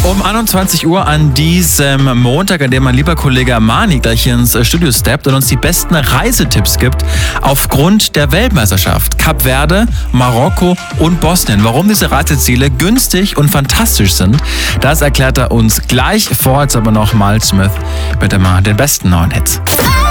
Um 21 Uhr an diesem Montag, an dem mein lieber Kollege Mani gleich hier ins Studio steppt und uns die besten Reisetipps gibt aufgrund der Weltmeisterschaft. Kap Verde, Marokko und Bosnien. Warum diese Reiseziele günstig und fantastisch sind, das erklärt er uns gleich. Vorher jetzt aber noch mal Smith mit immer den besten neuen Hits.